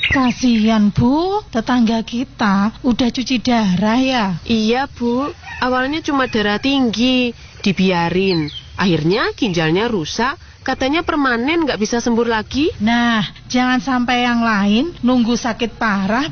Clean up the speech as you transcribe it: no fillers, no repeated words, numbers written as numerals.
Kasihan Bu, tetangga kita udah cuci darah ya. Iya Bu, awalnya cuma darah tinggi, dibiarin. Akhirnya ginjalnya rusak, katanya permanen nggak bisa sembuh lagi. Nah, jangan sampai yang lain nunggu sakit parah